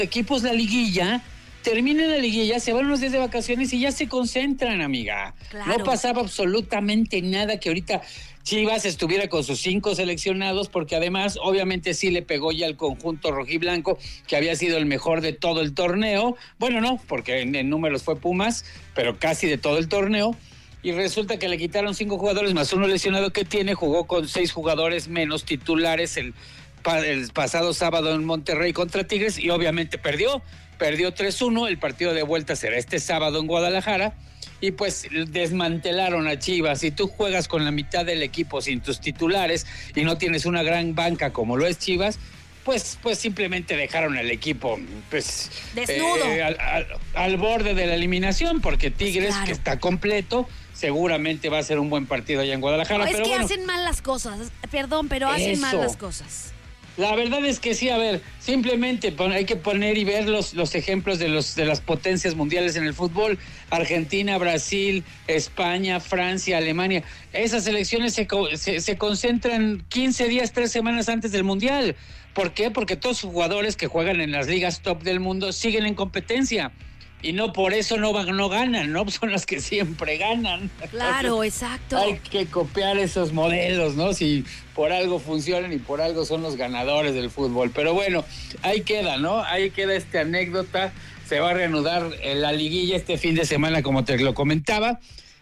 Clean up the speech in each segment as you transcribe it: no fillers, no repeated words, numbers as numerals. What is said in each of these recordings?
equipos la liguilla, terminan la liguilla, se van unos días de vacaciones y ya se concentran, amiga. Claro. No pasaba absolutamente nada que ahorita Chivas estuviera con sus 5 seleccionados, porque además obviamente sí le pegó ya al conjunto rojiblanco, que había sido el mejor de todo el torneo. Bueno, no, porque en números fue Pumas, pero casi de todo el torneo. Y resulta que le quitaron 5 jugadores más uno lesionado que tiene, jugó con 6 jugadores menos titulares el pasado sábado en Monterrey contra Tigres y obviamente perdió 3-1, el partido de vuelta será este sábado en Guadalajara y pues desmantelaron a Chivas. Si tú juegas con la mitad del equipo sin tus titulares y no tienes una gran banca como lo es Chivas, pues simplemente dejaron al equipo pues desnudo, al borde de la eliminación, porque Tigres, claro, que está completo, seguramente va a ser un buen partido allá en Guadalajara. No, es pero que bueno, hacen mal las cosas, perdón, pero hacen mal las cosas. La verdad es que sí, a ver, simplemente hay que poner y ver los ejemplos de las potencias mundiales en el fútbol. Argentina, Brasil, España, Francia, Alemania. Esas selecciones se concentran 15 días, 3 semanas antes del Mundial. ¿Por qué? Porque todos sus jugadores que juegan en las ligas top del mundo siguen en competencia. Y no por eso no ganan, ¿no? Son los que siempre ganan. Claro, exacto. Hay que copiar esos modelos, ¿no? Si por algo funcionan y por algo son los ganadores del fútbol. Pero bueno, ahí queda, ¿no? Ahí queda esta anécdota. Se va a reanudar la liguilla este fin de semana, como te lo comentaba.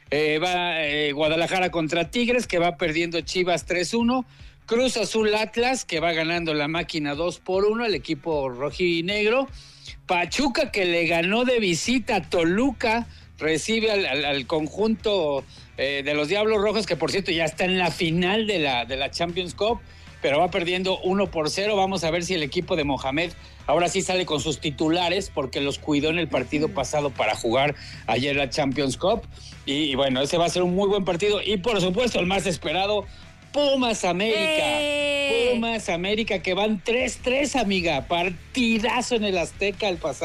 Va Guadalajara contra Tigres, que va perdiendo Chivas 3-1. Cruz Azul Atlas, que va ganando la máquina 2-1, el equipo rojinegro. Pachuca, que le ganó de visita a Toluca, recibe al conjunto de los Diablos Rojos, que por cierto ya está en la final de la Champions Cup, pero va perdiendo 1-0. Vamos a ver si el equipo de Mohamed ahora sí sale con sus titulares, porque los cuidó en el partido pasado para jugar ayer la Champions Cup. Y bueno, ese va a ser un muy buen partido. Y por supuesto, el más esperado, Pumas América. Pumas América, que van 3-3, amiga. Partidazo en el Azteca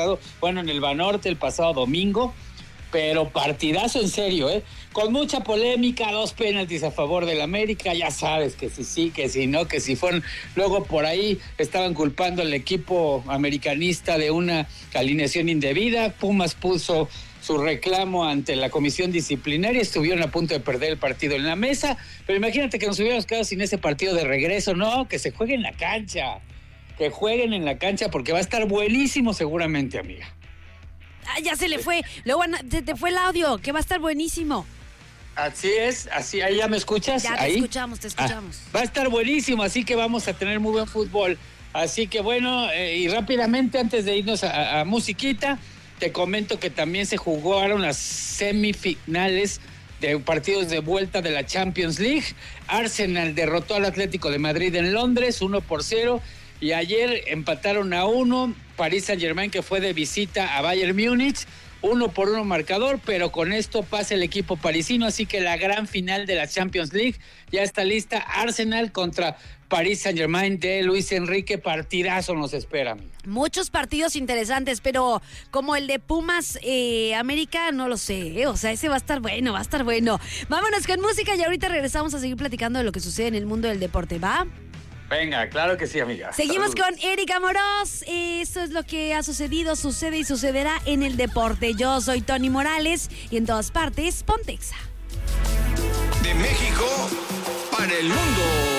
en el Banorte el pasado domingo. Pero partidazo en serio, con mucha polémica, 2 penaltis a favor del América, ya sabes que si sí, que si no, que si fueron, luego por ahí estaban culpando al equipo americanista de una alineación indebida. Pumas puso su reclamo ante la comisión disciplinaria, estuvieron a punto de perder el partido en la mesa, pero imagínate que nos hubiéramos quedado sin ese partido de regreso. No, que se juegue en la cancha, que jueguen en la cancha, porque va a estar buenísimo seguramente, amiga. Ah, ya se le fue. Luego se te fue el audio, que va a estar buenísimo. Así es, así, ahí ya me escuchas. Ya te escuchamos. Va a estar buenísimo, así que vamos a tener muy buen fútbol. Así que bueno, y rápidamente antes de irnos a musiquita, te comento que también se jugaron las semifinales de partidos de vuelta de la Champions League. Arsenal derrotó al Atlético de Madrid en Londres 1-0. Y ayer empataron a 1, Paris Saint-Germain, que fue de visita a Bayern Múnich, 1-1 marcador, pero con esto pasa el equipo parisino, así que la gran final de la Champions League ya está lista. Arsenal contra Paris Saint-Germain de Luis Enrique, partidazo nos espera. Muchos partidos interesantes, pero como el de Pumas América, no lo sé, o sea, ese va a estar bueno. Vámonos con música y ahorita regresamos a seguir platicando de lo que sucede en el mundo del deporte, ¿va? Venga, claro que sí, amiga. Seguimos Saludos con Erika Morós. Eso es lo que ha sucedido, sucede y sucederá en el deporte. Yo soy Tony Morales y en todas partes, Pontexa. De México para el mundo.